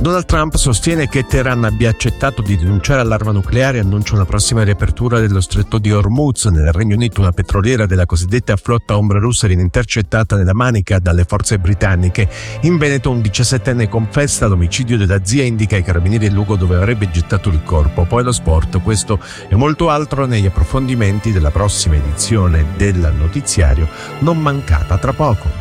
Donald Trump sostiene che Teheran abbia accettato di rinunciare all'arma nucleare e annuncia una prossima riapertura dello stretto di Hormuz. Nel Regno Unito una petroliera della cosiddetta flotta ombra russa viene intercettata nella Manica dalle forze britanniche. In Veneto un 17enne confessa l'omicidio della zia, indica ai carabinieri il luogo dove avrebbe gettato il corpo. Poi lo sport, questo e molto altro negli approfondimenti della prossima edizione del notiziario, non mancata tra poco.